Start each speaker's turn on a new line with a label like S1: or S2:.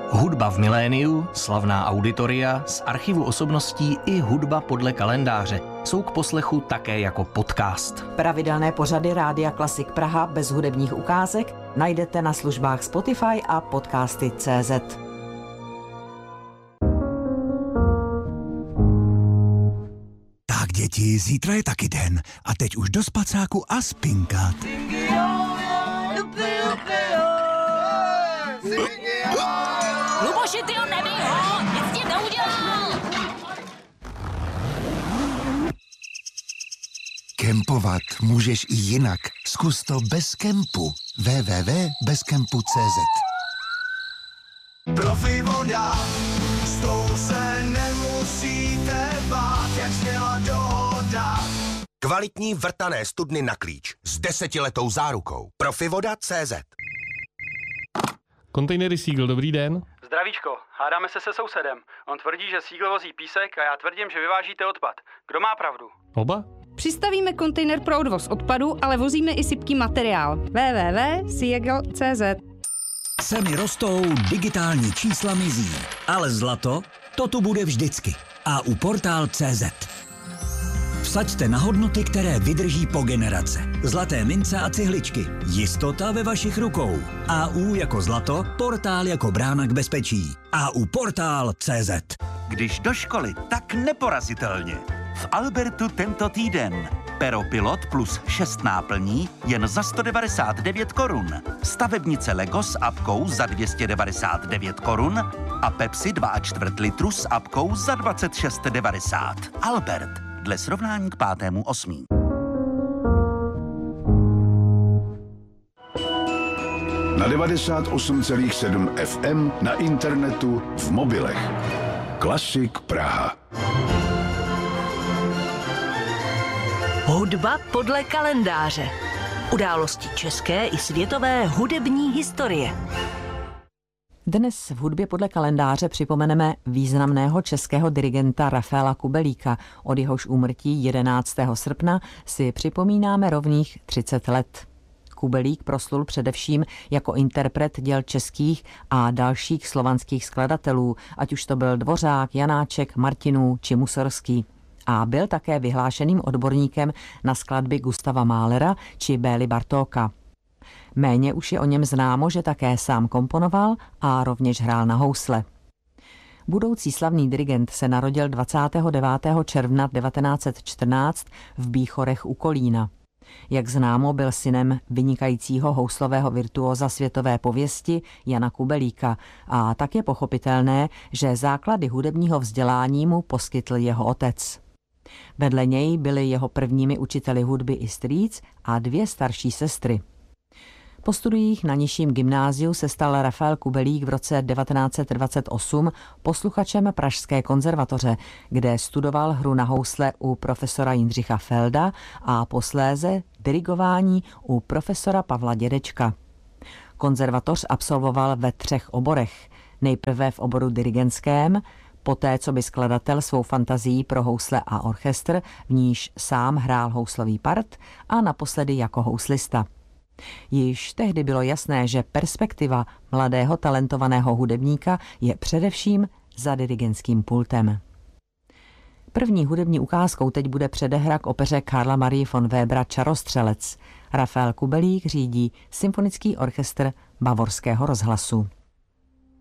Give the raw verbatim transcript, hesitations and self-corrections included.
S1: Hudba v miléniu, slavná auditoria, z archivu osobností i hudba podle kalendáře jsou k poslechu také jako podcast.
S2: Pravidelné pořady Rádia Klasik Praha bez hudebních ukázek najdete na službách Spotify a podcasty tečka cé zet.
S3: Tak děti, zítra je taky den a teď už do spacáku a spinkat.
S4: Luboši, ty ho nebij ho, nic ti neudělal.
S3: Kempovat můžeš i jinak. Zkus to bez kempu. w w w tečka bez kempu tečka cé zet.
S5: Profi voda, s tou se nemusíte bát, jak zněla dohoda.
S6: Kvalitní vrtané studny na klíč s desetiletou zárukou. Profivoda tečka cé zet.
S7: Kontejnery Seagull, dobrý den.
S8: Zdravíčko, hádáme se se sousedem. On tvrdí, že Seagull vozí písek a já tvrdím, že vyvážíte odpad. Kdo má pravdu?
S7: Oba?
S9: Přistavíme kontejner pro odvoz odpadu, ale vozíme i sypký materiál. w w w tečka seagull tečka cé zet.
S3: Ceny rostou, digitální čísla mizí, ale zlato, to tu bude vždycky. A u portál tečka cé zet. Vsaďte na hodnoty, které vydrží po generace. Zlaté mince a cihličky. Jistota ve vašich rukou. A U jako zlato, portál jako brána k bezpečí. A U portál tečka cé zet.
S10: Když do školy, tak neporazitelně. V Albertu tento týden. Pero Pilot plus šest náplní jen za sto devadesát devět korun. Stavebnice Lego s apkou za dvě stě devadesát devět korun a Pepsi dva čtvrt litru s apkou za dvacet šest devadesát. Albert. Dle srovnání k pátému osmí.
S11: Na devadesát osm celá sedm ef em, na internetu, v mobilech. Klasik Praha.
S4: Hudba podle kalendáře. Události české i světové hudební historie.
S2: Dnes v hudbě podle kalendáře připomeneme významného českého dirigenta Rafaela Kubelíka. Od jehož úmrtí jedenáctého srpna si připomínáme rovných třicet let. Kubelík proslul především jako interpret děl českých a dalších slovanských skladatelů, ať už to byl Dvořák, Janáček, Martinů či Mussorský. A byl také vyhlášeným odborníkem na skladby Gustava Mahlera či Bély Bartóka. Méně už je o něm známo, že také sám komponoval a rovněž hrál na housle. Budoucí slavný dirigent se narodil dvacátého devátého června devatenáct set čtrnáct v Bíchorech u Kolína. Jak známo, byl synem vynikajícího houslového virtuóza světové pověsti Jana Kubelíka a tak je pochopitelné, že základy hudebního vzdělání mu poskytl jeho otec. Vedle něj byli jeho prvními učiteli hudby i strýc a dvě starší sestry. Po studiích na nižším gymnáziu se stal Rafael Kubelík v roce devatenáct set dvacet osm posluchačem Pražské konzervatoře, kde studoval hru na housle u profesora Jindřicha Felda a posléze dirigování u profesora Pavla Dědečka. Konzervatoř absolvoval ve třech oborech. Nejprve v oboru dirigentském, poté co by skladatel svou fantazií pro housle a orchestr, v níž sám hrál houslový part, a naposledy jako houslista. Již tehdy bylo jasné, že perspektiva mladého talentovaného hudebníka je především za dirigentským pultem. První hudební ukázkou teď bude předehra k opeře Karla Marie von Webera Čarostřelec. Rafael Kubelík řídí symfonický orchestr Bavorského rozhlasu.